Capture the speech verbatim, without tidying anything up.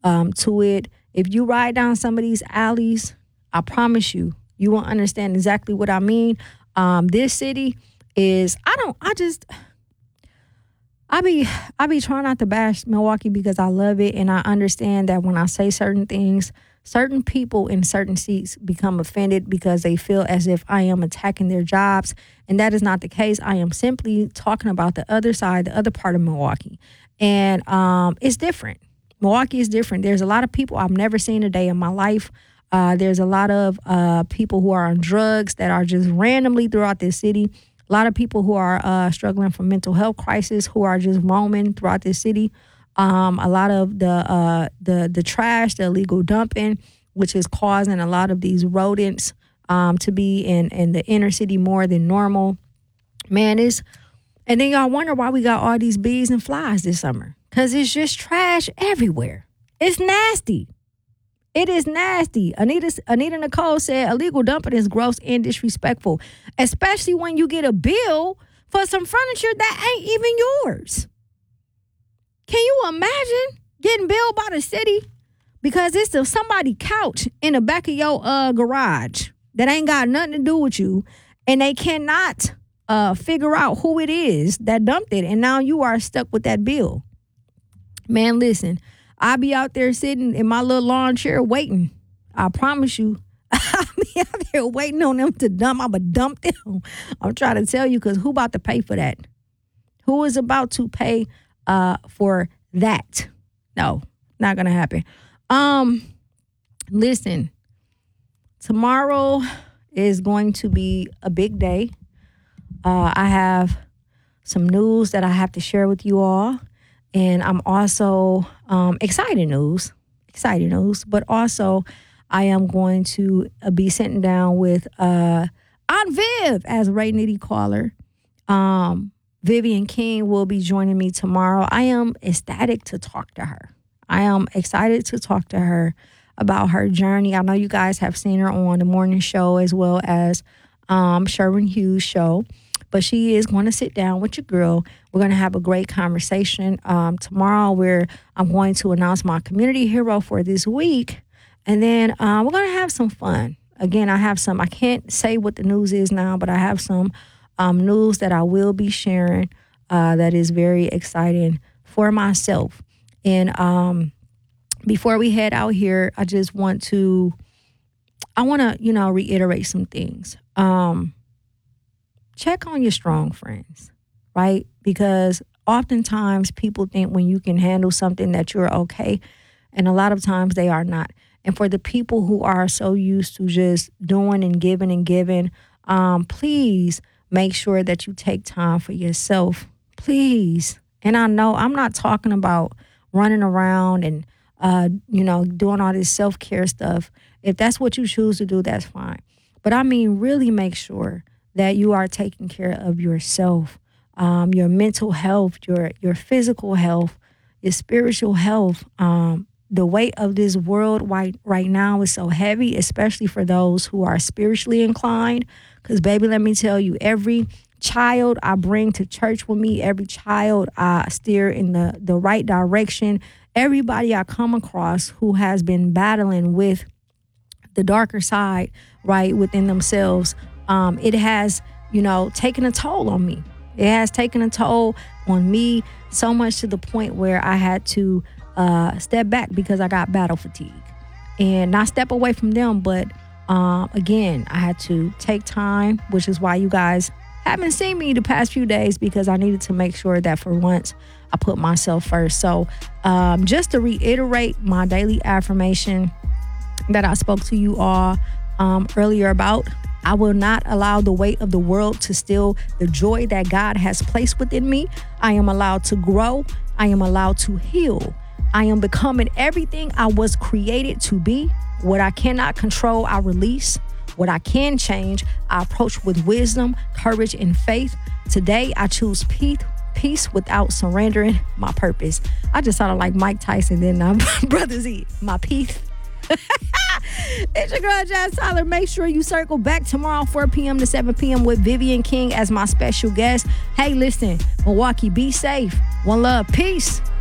um, to it. If you ride down some of these alleys, I promise you, you will understand exactly what I mean. Um, this city is, I don't, I just, I be, I be trying not to bash Milwaukee because I love it. And I understand that when I say certain things, certain people in certain seats become offended because they feel as if I am attacking their jobs. And that is not the case. I am simply talking about the other side, the other part of Milwaukee. And um, it's different. Milwaukee is different. There's a lot of people I've never seen a day in my life. Uh, there's a lot of uh, people who are on drugs that are just randomly throughout this city. A lot of people who are uh, struggling from mental health crisis who are just roaming throughout this city. Um, a lot of the uh, the the trash, the illegal dumping, which is causing a lot of these rodents um, to be in, in the inner city more than normal. Man, it's, and then y'all wonder why we got all these bees and flies this summer. Because it's just trash everywhere. It's nasty. It is nasty. Anita, Anita Nicole said illegal dumping is gross and disrespectful, especially when you get a bill for some furniture that ain't even yours. Can you imagine getting billed by the city because it's a somebody couch in the back of your uh, garage that ain't got nothing to do with you, and they cannot uh, figure out who it is that dumped it, and now you are stuck with that bill. Man, listen, I be out there sitting in my little lawn chair waiting. I promise you, I be out there waiting on them to dump. I'm going to dump them. I'm trying to tell you, because who about to pay for that? Who is about to pay uh, for that? No, not going to happen. Um, listen, tomorrow is going to be a big day. Uh, I have some news that I have to share with you all. And I'm also um, excited news, exciting news, but also I am going to be sitting down with uh, Aunt Viv, as Ray Nitty call her. Um, Vivian King will be joining me tomorrow. I am ecstatic to talk to her. I am excited to talk to her about her journey. I know you guys have seen her on the morning show as well as um, Sherwin Hughes' show. But she is going to sit down with your girl. We're going to have a great conversation. Um, tomorrow, where I'm going to announce my community hero for this week. And then uh, we're going to have some fun. Again, I have some, I can't say what the news is now, but I have some um, news that I will be sharing uh, that is very exciting for myself. And um, before we head out here, I just want to, I want to, you know, reiterate some things. Um, Check on your strong friends, right? Because oftentimes people think when you can handle something that you're okay, and a lot of times they are not. And for the people who are so used to just doing and giving and giving, um, please make sure that you take time for yourself, please. And I know I'm not talking about running around and, uh, you know, doing all this self-care stuff. If that's what you choose to do, that's fine. But I mean, really make sure that you are taking care of yourself, um, your mental health, your your physical health, your spiritual health. Um, the weight of this world right, right now is so heavy, especially for those who are spiritually inclined. Because, baby, let me tell you, every child I bring to church with me, every child I steer in the, the right direction, everybody I come across who has been battling with the darker side, right, within themselves, Um, it has, you know, taken a toll on me. It has taken a toll on me so much to the point where I had to uh, step back because I got battle fatigue. And not step away from them, but um, again, I had to take time, which is why you guys haven't seen me the past few days, because I needed to make sure that for once I put myself first. So um, just to reiterate my daily affirmation that I spoke to you all um, earlier about, I will not allow the weight of the world to steal the joy that God has placed within me. I am allowed to grow. I am allowed to heal. I am becoming everything I was created to be. What I cannot control, I release. What I can change, I approach with wisdom, courage, and faith. Today, I choose peace, peace without surrendering my purpose. I just sounded like Mike Tyson, didn't I? Brother Z, my peace. It's your girl, Jazz Tyler. Make sure you circle back tomorrow, four p.m. to seven p.m. with Vivian King as my special guest. Hey, listen, Milwaukee, be safe. One love. Peace.